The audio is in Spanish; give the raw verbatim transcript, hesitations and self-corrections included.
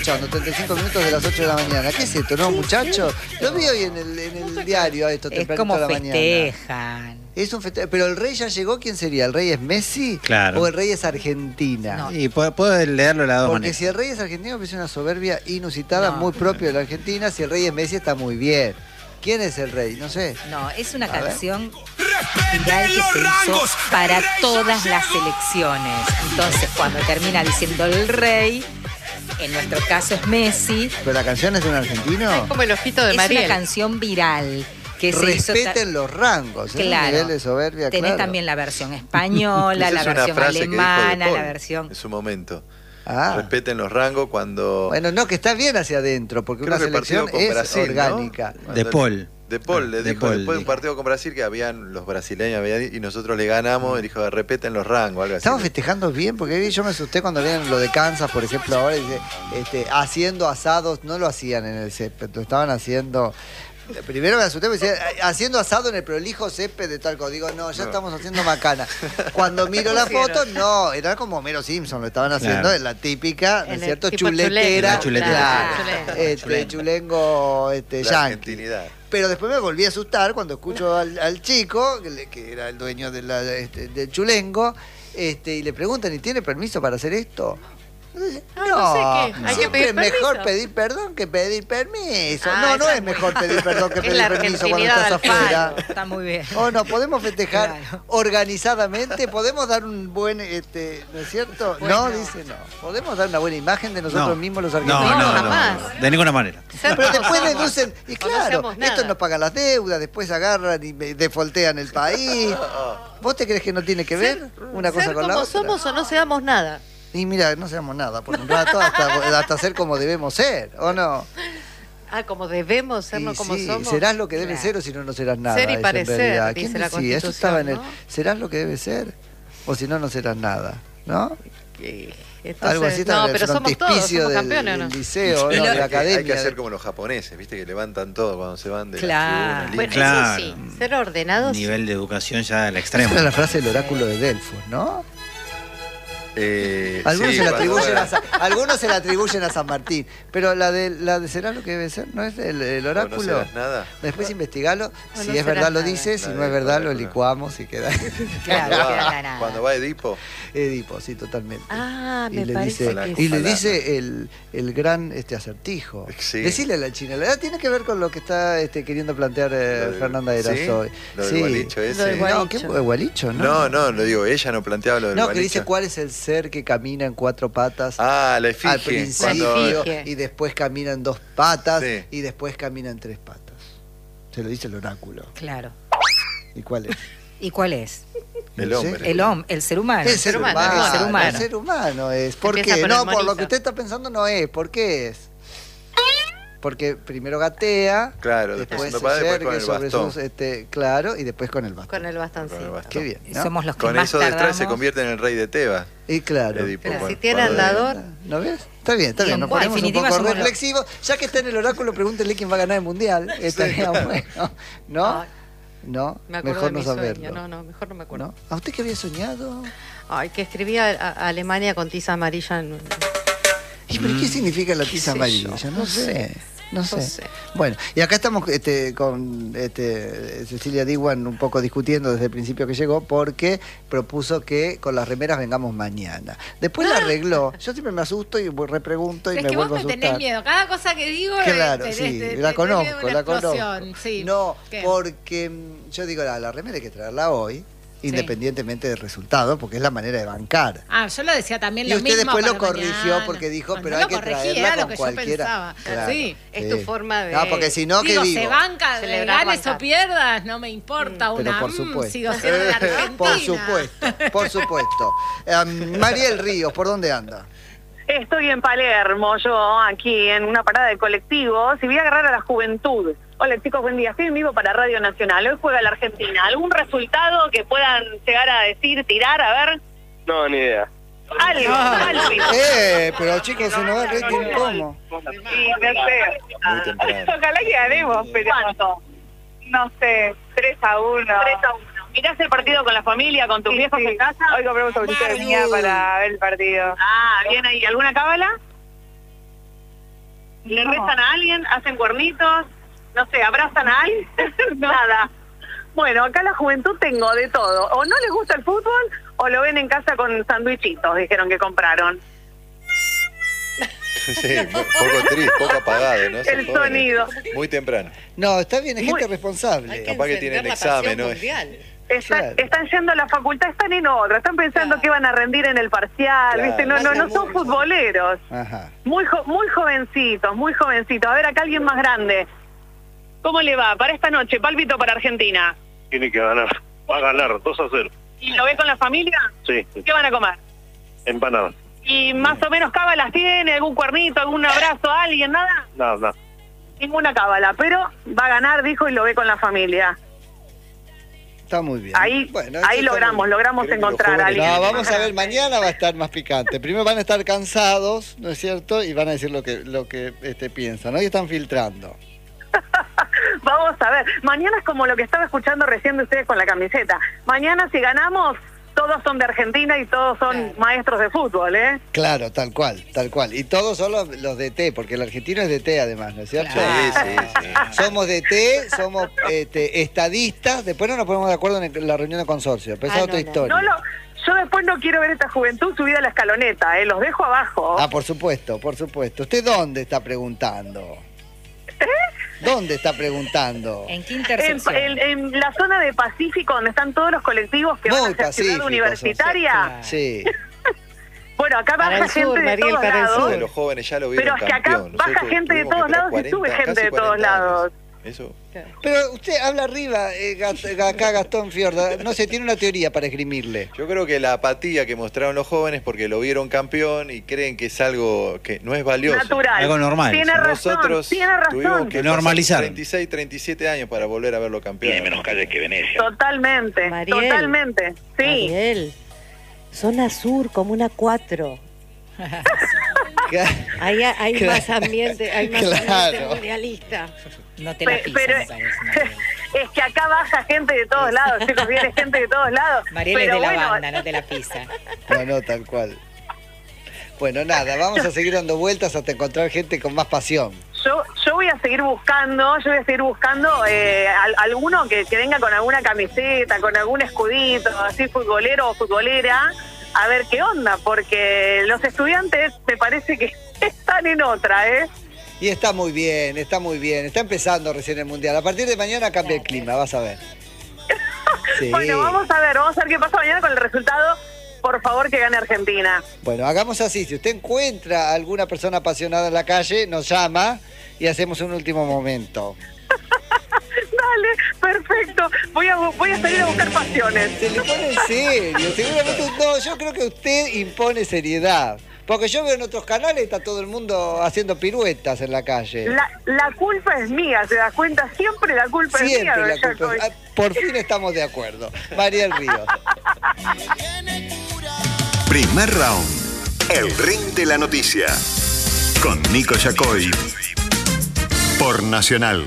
escuchando, treinta y cinco minutos de las ocho de la mañana. ¿Qué es esto, no, muchachos? Lo vi hoy en el, en el diario a esto, Es tempranito como de la mañana. festejan. Es un festejo. Pero el rey ya llegó, ¿quién sería? ¿El rey es Messi? Claro. ¿O el rey es Argentina? No. Y puedo, puedo leerlo de las dos Porque maneras. si el rey es argentino, me parece una soberbia inusitada, No. muy propia de la Argentina. Si el rey es Messi, está muy bien. ¿Quién es el rey? No sé. No, es una A ver. canción viral que se hizo para todas las elecciones. Entonces, cuando termina diciendo el rey, en nuestro caso es Messi, ¿Pero la canción es de un argentino? Como el ojito de es Mariel. una canción viral que se hizo. Respeten los rangos. ¿eh? Claro. Un nivel de soberbia, Tenés claro. también la versión española, Esa la es una versión frase que dijo De alemana, Paul la versión. en su momento. Ah. Respeten los rangos cuando... Bueno, no, que está bien hacia adentro, porque Creo una que el partido selección con es Brasil, ¿no? orgánica. Cuando De el- Paul. De Paul, le De dijo Paul, después de un dijo. partido con Brasil que habían los brasileños habían, y nosotros le ganamos, y dijo, respeten los rangos, algo así. Estamos festejando bien, porque yo me asusté cuando veían lo de Kansas, por ejemplo, ahora dice, este, haciendo asados, no lo hacían en el césped, lo estaban haciendo. Primero me asusté, me decía, haciendo asado en el prolijo césped de tal cosa. Digo, no, ya No. estamos haciendo macana. Cuando miro la foto, no, era como Homero Simpson, lo estaban haciendo, Claro. en la típica, ¿no En es el cierto? tipo Chuletera. chulengo. Claro, Chulengo. este, Chulengo. chulengo este, La yankee. argentinidad. Pero después me volví a asustar cuando escucho al, al chico, que, le- que era el dueño de la, este, del chulengo, este, y le preguntan, ¿y tiene permiso para hacer esto? Entonces, Ah, no sé qué, hay que siempre pedir es mejor permiso. pedir perdón que pedir permiso. Ah, no, no esa es es muy- mejor pedir perdón que Es pedir la permiso cuando argentinidad estás al palo. afuera. Está muy bien. O no, podemos festejar Claro. organizadamente, podemos dar un buen, este, ¿no es cierto? Bueno. No, dice no. Podemos dar una buena imagen de nosotros No. mismos los No, argentinos. no, no, jamás. no, de ninguna manera. Ser Pero como después somos. deducen, y O no claro, seamos nada. estos nos pagan las deudas, después agarran y me- defoltean el país. ¿Vos te crees que no tiene que ver una cosa Ser con la como otra? somos o no seamos nada. Y mira, no seamos nada por un rato hasta, hasta ser como debemos ser, ¿o no? Ah, como debemos ser, Y no como sí, somos. serás lo que debes Claro. ser o si no, no serás nada. Ser y eso en parecer, realidad. dice ¿Quién la decía? Eso estaba en el, Constitución, serás lo que debes ser o si no, no serás nada, ¿no? Que- Algo entonces, así estaba no, en el pero somos todos, frontispicio somos del, campeones, ¿o del no? liceo, ¿no? Y lo- de la Hay que- academia. Hay que hacer como los japoneses, viste, que levantan todo cuando se van de Claro. la Bueno, tribuna. Claro. eso sí, ser ordenados. Nivel de educación ya al Esa extremo. era la frase del oráculo de Delfos, ¿no? Eh, Algunos, sí, se la cuando- atribuyen a San, algunos se la atribuyen a San Martín, pero la de la de será lo que debe ser, ¿no es el, el ¿O oráculo? no serás nada? Después investigalo, O si no es serás verdad lo nada. dice, si La no del es verdad lo oráculo. licuamos y queda Claro, Cuando queda va- la nada. Cuando va Edipo, Edipo, sí, totalmente. Ah, y me le parece dice, que y le Ojalá. dice el, el gran este acertijo. Sí. Decirle a la China, la verdad tiene que ver con lo que está este, queriendo plantear eh, Lo del- Fernanda ¿sí? Erasoy. Lo del Sí. gualicho ese. Lo del No, gualicho. ¿qué gualicho? No, No, no, lo digo, ella no planteaba lo del No, que gualicho. dice cuál es el ser que camina en cuatro patas. Ah, la al efigie. principio La efigie. y después camina en dos patas Sí. y después camina en tres patas. Se lo dice el oráculo. Claro. ¿Y cuál es? ¿Y cuál es? El No sé. hombre. El hombre, el ser humano. El ser humano. humano, El ser humano. El ser humano es. ¿Por Empieza qué? por el No, por lo monito. que usted está pensando no es. ¿Por qué es? Porque primero gatea, Claro, después después se haciendo padre, después con yergue el sobre bastón. sus, este, claro, y después con el bastón. con el bastoncito. Con el bastón. Qué bien, ¿no? Somos los que Con más eso detrás tardamos. se convierte en el rey de Tebas. Y claro. Edipo, Pero cuando- si tiene cuando- andador. ¿No ves? Está bien, está Y bien. en Nos ponemos un definitiva poco somos los- reflexivos. Ya que está en el oráculo, pregúntele quién va a ganar el mundial. Estaría bueno. ¿no? Ay, No, me acuerdo mejor de no mi saberlo. sueño. No, no, mejor no me acuerdo. ¿No? ¿A usted qué había soñado? Ay, que escribía a, a Alemania con tiza amarilla. En... ¿Y pero qué significa la tiza sé amarilla? yo? No, No sé. sé. No sé. No sé. Bueno, y acá estamos este, con este, Cecilia Diwan un poco discutiendo desde el principio que llegó porque propuso que con las remeras vengamos mañana. Después la arregló. Yo siempre me asusto y repregunto y Es me que vos vuelvo a me asustar. tenés miedo. Cada cosa que digo, Claro, tenés- sí, te- te- la te- conozco, tiene una la explosión, conozco. sí. No, ¿Qué? porque mm, yo digo, la, la remera hay que traerla hoy, independientemente del resultado, porque es la manera de bancar. Ah, yo lo decía también Y lo usted mismo después lo para corrigió mañana. porque dijo, No, pero no hay lo que corregí, traerla era lo con que cualquiera. yo pensaba. Claro, Sí. Es tu forma de- No, porque si no, ¿qué Digo, digo? se banca, Celebrar, ganes bancar. o pierdas, no me importa. Pero Una por mm, supuesto. sigo siendo de Argentina. Por supuesto, por supuesto. Um, Mariel Ríos, ¿por dónde anda? Estoy en Palermo, yo aquí en una parada de colectivos y voy a agarrar a la juventud. Hola chicos, buen día. Estoy en vivo para Radio Nacional. Hoy juega la Argentina. ¿Algún resultado que puedan llegar a decir, tirar? A ver. No, ni idea. Algo, algo. Eh, pero chicos, se nos va el rating, ¿cómo? Sí, no sé. Muy temprano. Ojalá que ganemos, pero... ¿Cuánto? No sé, tres a uno. tres a uno. ¿Mirás el partido con la familia, con tus Sí, viejos sí. en casa? Hoy compramos un poquito de niña para ver el partido. Ah, bien ahí. ¿Alguna cábala? ¿Le rezan a alguien? ¿Hacen cuernitos? No sé, ¿abrazan a alguien? Nada. Bueno, acá la juventud tengo de todo. O no les gusta el fútbol o lo ven en casa con sandwichitos, dijeron que compraron. Sí, un poco triste, poco apagado, ¿no? Son El jóvenes. sonido. Muy temprano. No, está bien, es Muy- gente responsable. Hay que Capaz que encender tienen la examen, pasión ¿no? mundial. Están, Claro. están yendo a la facultad, están en otra, están pensando Claro. que van a rendir en el parcial, Claro. ¿viste? No, no, no son futboleros. Ajá. Muy jo- muy jovencitos, muy jovencitos. A ver, acá alguien más grande. ¿Cómo le va? Para esta noche, pálpito para Argentina. Tiene que ganar. Va a ganar, dos a cero. ¿Y lo ve con la familia? Sí, ¿Qué van a comer? empanadas. ¿Y más o menos cábalas tiene? ¿Algún cuernito, algún abrazo a alguien? ¿Nada? Nada, nada. Ninguna cábala, pero va a ganar, dijo, y lo ve con la familia. Está muy bien. Ahí, Bueno, eso ahí está logramos, muy bien. logramos Creo que los encontrar a jóvenes- alguien. No, vamos a ver, mañana va a estar más picante. Primero van a estar cansados, ¿no es cierto? Y van a decir lo que lo que este, piensan. Hoy están filtrando. Vamos a ver. Mañana es como lo que estaba escuchando recién de ustedes con la camiseta. Mañana, si ganamos, todos son de Argentina y todos son Claro. maestros de fútbol, ¿eh? Claro, tal cual, tal cual. Y todos son los, los de T, porque el argentino es de T además, ¿no es cierto? Sí, sí, sí. Somos de T, somos este, estadistas, después no nos ponemos de acuerdo en el- la reunión de consorcio, pero esa Ah, es otra no, no. historia. No lo, yo después no quiero ver esta juventud subida a la escaloneta, ¿eh? Los dejo abajo. Ah, por supuesto, por supuesto. ¿Usted dónde está preguntando? ¿Dónde está preguntando? ¿En qué En, intersección? en- en la zona de Pacífico, donde están todos los colectivos que Muy van hacia Ciudad pacíficos, Universitaria. claro. Sí. Bueno, acá Para baja el sur, gente de Mariel, todos para el lados. sur. De los jóvenes ya lo Pero vieron es que acá campeón. baja Nosotros gente de tuvimos que todos esperar lados y sube cuarenta, gente casi de todos cuarenta años. lados. Eso. Pero usted habla arriba, eh, Gat- acá Gastón Fiorda. No sé, tiene una teoría para esgrimirle. Yo creo que la apatía que mostraron los jóvenes porque lo vieron campeón y creen que es algo que no es valioso. Natural. Algo normal. Tiene razón, Nosotros tiene tuvimos razón. que Normalizar. treinta y seis, treinta y siete años para volver a verlo campeón. Tiene menos calle que Venecia. Totalmente, Mariel. totalmente. Sí. Mariel, zona sur, comuna cuatro. Ahí hay Claro. más ambiente, hay más Claro. ambiente mundialista. No te la Pe- pisan, pero ¿sabes, Mariel? es que acá baja gente de todos lados, chicos, viene gente de todos lados. Mariel es Pero de la bueno, banda, no te la pisa. No, no, tal cual. Bueno, nada, vamos a seguir dando vueltas hasta encontrar gente con más pasión. Yo, yo voy a seguir buscando, yo voy a seguir buscando eh, al- alguno que, que venga con alguna camiseta, con algún escudito, así futbolero o futbolera, a ver qué onda, porque los estudiantes me parece que están en otra, ¿eh? Y está muy bien, está muy bien. Está empezando recién el Mundial. A partir de mañana cambia el clima, vas a ver. Sí. Bueno, vamos a ver, vamos a ver qué pasa mañana con el resultado. Por favor, que gane Argentina. Bueno, hagamos así. Si usted encuentra a alguna persona apasionada en la calle, nos llama y hacemos un último momento. Dale, perfecto. Voy a, voy a salir a buscar pasiones. Se le pone en serio. Seguramente no, yo creo que usted impone seriedad. Porque yo veo en otros canales está todo el mundo haciendo piruetas en la calle. La, la culpa es mía, ¿te das cuenta? Siempre la culpa es mía. Siempre don la culpa. Jacobi. Ah, por fin estamos de acuerdo. Mariel Ríos. Primer round. El ring de la noticia. Con Nico Yacoy. Por Nacional.